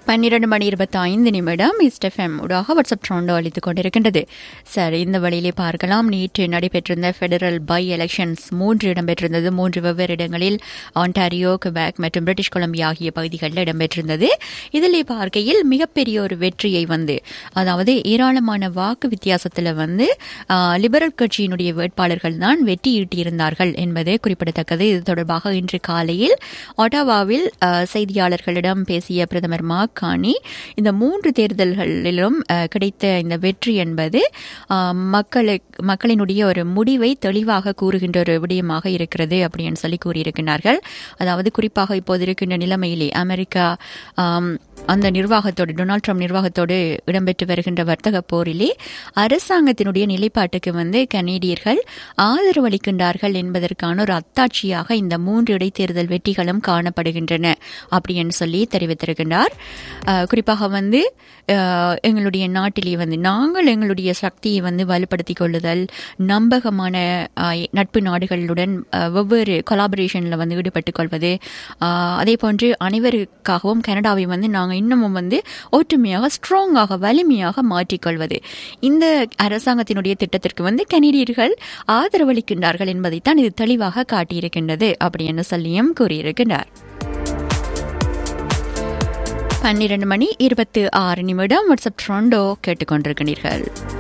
12:25 இஸ்டெஃப்எம் ஊடாக வாட்ஸ்அப் ட்ரோண்டோ அளித்துக் கொண்டிருக்கின்றது. சரி, இந்த வழியிலே பார்க்கலாம். நேற்று நடைபெற்றிருந்த ஃபெடரல் பை எலெக்ஷன்ஸ் 3 இடம்பெற்றிருந்தது. 3 வெவ்வேறு இடங்களில் ஆன்டாரியோ, குபேக் மற்றும் பிரிட்டிஷ் கொலம்பியா ஆகிய பகுதிகளில் இடம்பெற்றிருந்தது. இதிலே பார்க்கையில் மிகப்பெரிய ஒரு வெற்றியை அதாவது ஏராளமான வாக்கு வித்தியாசத்தில் லிபரல் கட்சியினுடைய வேட்பாளர்கள் தான் வெற்றி ஈட்டியிருந்தார்கள் என்பது குறிப்பிடத்தக்கது. இது தொடர்பாக இன்று காலையில் ஒட்டாவாவில் செய்தியாளர்களிடம் பேசிய பிரதமர் மாக்கானி, இந்த 3 தேர்தல்களிலும் கிடைத்த இந்த வெற்றி என்பது மக்களினுடைய ஒரு முடிவை தெளிவாக கூறுகின்ற ஒரு விடயமாக இருக்கிறது அப்படின்னு சொல்லி கூறியிருக்கிறார்கள். அதாவது குறிப்பாக இப்போது இருக்கின்ற நிலைமையிலே அமெரிக்கா அந்த நிர்வாகத்தோடு, டொனால்ட் ட்ரம்ப் நிர்வாகத்தோடு இடம்பெற்று வருகின்ற வர்த்தக போரிலே அரசாங்கத்தினுடைய நிலைப்பாட்டுக்கு கனேடியர்கள் ஆதரவு அளிக்கின்றார்கள் என்பதற்கான ஒரு அத்தாட்சியாக இந்த 3 இடைத்தேர்தல் வெற்றிகளும் காணப்படுகின்றன அப்படின்னு சொல்லி தெரிவித்திருக்கின்றார். குறிப்பாக எங்களுடைய நாட்டிலே நாங்கள் எங்களுடைய சக்தியை வலுப்படுத்திக் கொள்ளுதல், நம்பகமான நட்பு நாடுகளுடன் வெவ்வேறு கொலாபரேஷன்ல ஈடுபட்டுக் கொள்வது, அதே போன்று அனைவருக்காகவும் கனடாவை நாங்கள் இன்னமும் ஒற்றுமையாக, ஸ்ட்ராங்காக, வலிமையாக மாற்றிக்கொள்வது, இந்த அரசாங்கத்தினுடைய திட்டத்திற்கு கனடியர்கள் ஆதரவளிக்கின்றார்கள் என்பதைத்தான் இது தெளிவாக காட்டியிருக்கின்றது அப்படின்னு சொல்லியும் கூறியிருக்கின்றார். 12:26 வாட்ஸ்அப் ட்ரோண்டோ கேட்டுக்கொண்டிருக்கிறீர்கள்.